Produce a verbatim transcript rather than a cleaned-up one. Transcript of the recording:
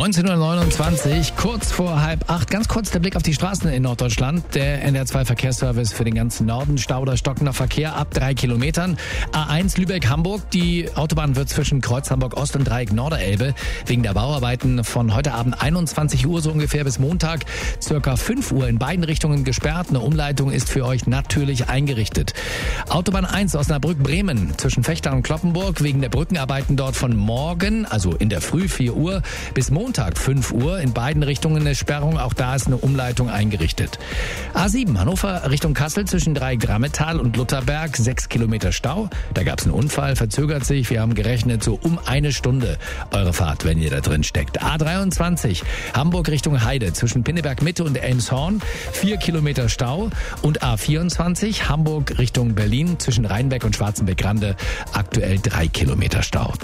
neunzehn Uhr neunundzwanzig, kurz vor halb acht. Ganz kurz der Blick auf die Straßen in Norddeutschland. Der N D R zwei Verkehrsservice für den ganzen Norden. Stau oder stockender Verkehr ab drei Kilometern. A eins Lübeck-Hamburg. Die Autobahn wird zwischen Kreuz Hamburg-Ost und Dreieck Norderelbe wegen der Bauarbeiten von heute Abend einundzwanzig Uhr so ungefähr bis Montag circa fünf Uhr in beiden Richtungen gesperrt. Eine Umleitung ist für euch natürlich eingerichtet. Autobahn eins Osnabrück-Bremen zwischen Vechta und Cloppenburg wegen der Brückenarbeiten dort von morgen, also in der Früh vier Uhr, bis Montag fünf Uhr. In beiden Richtungen eine Sperrung. Auch da ist eine Umleitung eingerichtet. A sieben Hannover Richtung Kassel zwischen Dreieck-Drammetal und Lutherberg. Sechs Kilometer Stau. Da gab es einen Unfall, verzögert sich. Wir haben gerechnet so um eine Stunde eure Fahrt, wenn ihr da drin steckt. A dreiundzwanzig Hamburg Richtung Heide zwischen Pinneberg Mitte und Elmshorn. Vier Kilometer Stau. Und A vierundzwanzig Hamburg Richtung Berlin zwischen Rheinbeck und Schwarzenbeck-Grande. Aktuell drei Kilometer Stau.